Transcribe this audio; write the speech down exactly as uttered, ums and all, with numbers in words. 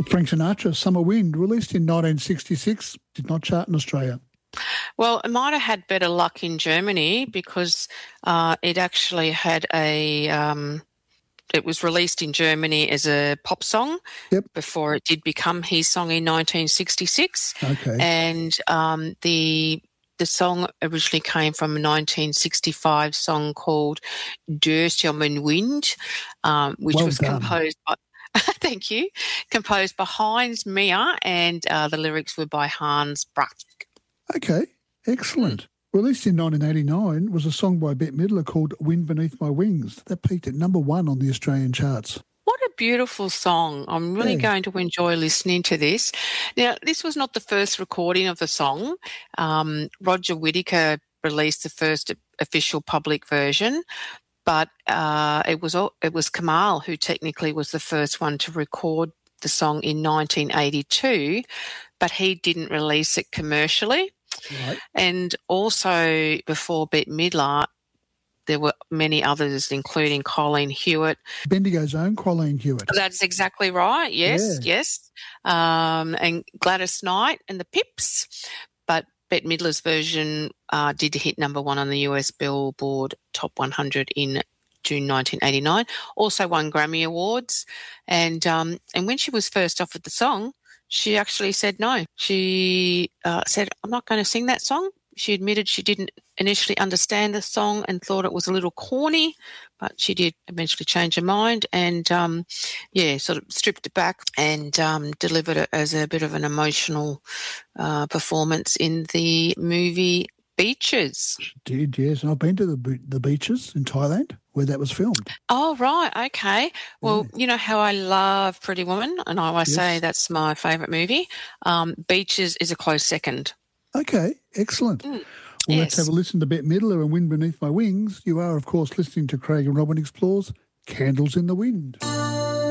Frank Sinatra, Summer Wind, released in nineteen sixty-six, did not chart in Australia. Well, it might have had better luck in Germany because uh, it actually had a um, it was released in Germany as a pop song Yep. before it did become his song in nineteen sixty-six. Okay. And um, the the song originally came from a nineteen sixty-five song called Der Stürmen Wind, um, which Well was done. composed by thank you, composed by Heinz Meyer, and uh, the lyrics were by Hans Bracht. Okay, excellent. Released in nineteen eighty-nine was a song by Bette Midler called Wind Beneath My Wings. That peaked at number one on the Australian charts. What a beautiful song. I'm really Yeah. going to enjoy listening to this. Now, this was not the first recording of the song. Um, Roger Whittaker released the first official public version, but uh, it was all, it was Kamal who technically was the first one to record the song in nineteen eighty-two, but he didn't release it commercially. Right. And also before Bette Midler, there were many others, including Colleen Hewitt. Bendigo's own Colleen Hewitt. That's exactly right. Yes, Yeah. yes. Um, and Gladys Knight and the Pips. But Bette Midler's version uh, did hit number one on the U S Billboard Top one hundred in June nineteen eighty-nine. Also won Grammy Awards. And um, and when she was first offered the song, she actually said no. She uh, said, I'm not going to sing that song. She admitted she didn't initially understand the song and thought it was a little corny, but she did eventually change her mind and, um, yeah, sort of stripped it back and um, delivered it as a bit of an emotional uh, performance in the movie Beaches. She did, yes. And I've been to the be- the beaches in Thailand where that was filmed. Oh, right, okay. Well, you know how I love Pretty Woman, and I always Yes. say that's my favourite movie. Um, Beaches is a close second. Okay, excellent. Mm. Well, let's Yes. have a listen to Bette Midler and Wind Beneath My Wings. You are, of course, listening to Craig and Robin Explores Candles in the Wind.